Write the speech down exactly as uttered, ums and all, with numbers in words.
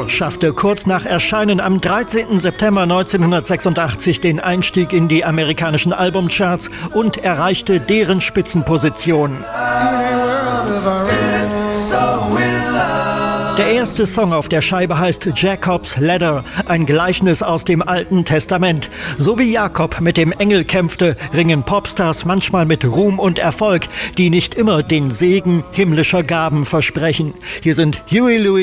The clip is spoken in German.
Letter schaffte kurz nach Erscheinen am dreizehnten September neunzehnhundertsechsundachtzig den Einstieg in die amerikanischen Albumcharts und erreichte deren Spitzenposition. Der erste Song auf der Scheibe heißt Jacob's Ladder, ein Gleichnis aus dem Alten Testament. So wie Jakob mit dem Engel kämpfte, ringen Popstars manchmal mit Ruhm und Erfolg, die nicht immer den Segen himmlischer Gaben versprechen. Hier sind Huey Lewis